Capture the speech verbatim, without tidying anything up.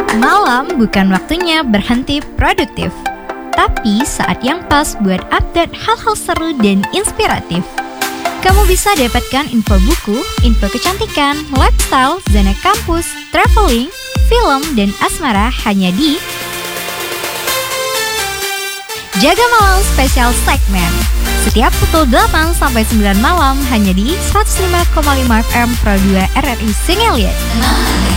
Malam bukan waktunya berhenti produktif, tapi saat yang pas buat update hal-hal seru dan inspiratif. Kamu bisa dapatkan info buku, info kecantikan, lifestyle, zona kampus, traveling, film, dan asmara hanya di Jaga Malam Special Segment. Setiap pukul delapan sampai sembilan malam hanya di seratus lima koma lima F M Pro dua R R I Singeliat.